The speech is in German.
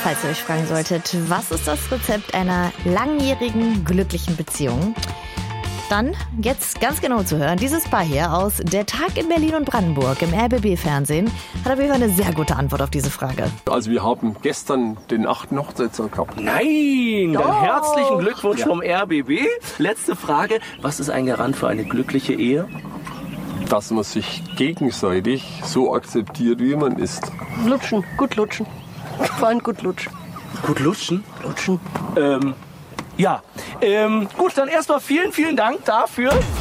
Falls ihr euch fragen solltet, was ist das Rezept einer langjährigen, glücklichen Beziehung? Dann jetzt ganz genau zu hören, dieses Paar hier aus Der Tag in Berlin und Brandenburg im RBB-Fernsehen hat auf jeden Fall eine sehr gute Antwort auf diese Frage. Also wir haben gestern den 8. Hochzeitstag gehabt. Nein, dann herzlichen Glückwunsch vom RBB. Letzte Frage, was ist ein Garant für eine glückliche Ehe? Dass man sich gegenseitig so akzeptiert, wie man ist. Lutschen, gut lutschen. Vor allem gut lutschen. Gut lutschen? Lutschen. Ja. Gut, dann erstmal vielen Dank dafür.